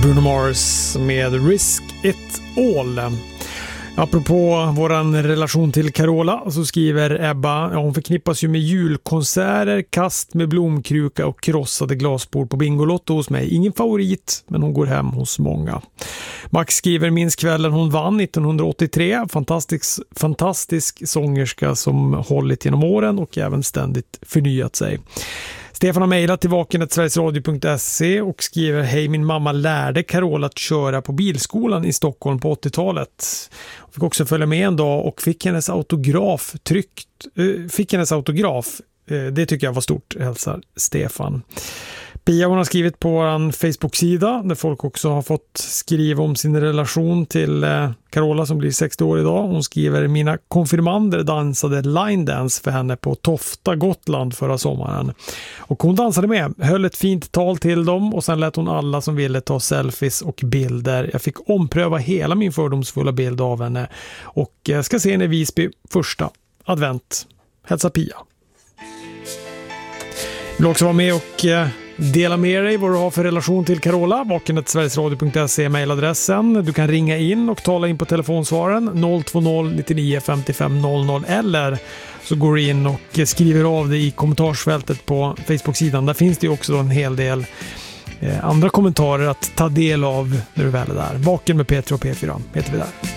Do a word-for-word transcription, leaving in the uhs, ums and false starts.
Bruno Mars med Risk It All. Apropå våran relation till Carola så skriver Ebba, ja, hon förknippas ju med julkonserter, kast med blomkruka och krossade glasbord på Bingolotto hos mig. Ingen favorit, men hon går hem hos många. Max skriver, minns kvällen hon vann nittonhundraåttiotre. Fantastisk, fantastisk sångerska som hållit genom åren och även ständigt förnyat sig. Stefan har mejlat till vaken at sverigesradio punkt se och skriver, hej, min mamma lärde Carola att köra på bilskolan i Stockholm på åttiotalet. Hon fick också följa med en dag och fick hennes autograf tryckt. Äh, fick hennes autograf. Äh, det tycker jag var stort, hälsar Stefan. Pia, hon har skrivit på en Facebook-sida där folk också har fått skriva om sin relation till eh, Carola som blir sextio år idag. Hon skriver, mina konfirmander dansade line dance för henne på Tofta, Gotland förra sommaren. Och hon dansade med, höll ett fint tal till dem och sen lät hon alla som ville ta selfies och bilder. Jag fick ompröva hela min fördomsfulla bild av henne och jag ska se henne i Visby första advent. Hälsa Pia. Vill också vara med och eh, dela med dig vad du har för relation till Carola. vaken at sverigesradio punkt se är mejladressen. Du kan ringa in och tala in på telefonsvaren noll två noll nittionio femtiofem noll noll eller så går du in och skriver av dig i kommentarsfältet på Facebook-sidan. Där finns det ju också en hel del eh, andra kommentarer att ta del av när du väl är där. Vaken med Petra och P fyra heter vi där.